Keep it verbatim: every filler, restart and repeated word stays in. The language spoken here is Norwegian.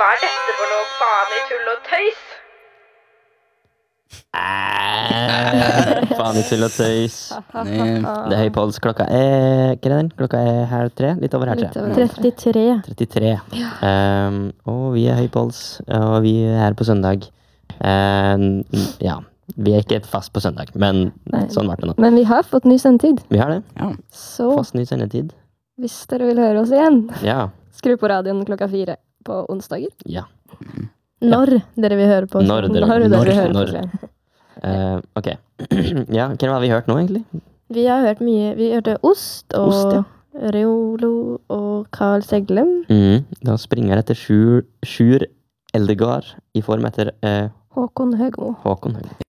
Hva er dette for noe faen i tull og tøys? Faen i tull og tøys. Det er Høypols. Klokka er, hva er den? Klokka er halv tre, litt over halv tre. trettitre. trettitre. Um, og vi er Høypols, og vi er her på søndag. Um, ja, vi er ikke fast på søndag, men Nei. Sånn var det nå. Men vi har fått ny sendetid. Vi har det. Ja. Så fast ny sendetid. Hvis dere vil høre oss igjen, ja. Skru på radioen klokka fire på onsdager. Ja. Når ja. Dere vil høre på oss. Når dere, når dere når, vil høre når. på oss. Uh, ok. Ja, hva har vi hørt nå egentlig? Vi har hørt mye. Vi hørte Ost og Ost, ja. Reolo og Carl Seglem. Mm, da springer jeg etter Sjur, Sjur Eldegard i form etter uh, Håkon Høgmo. Håkon Høgmo.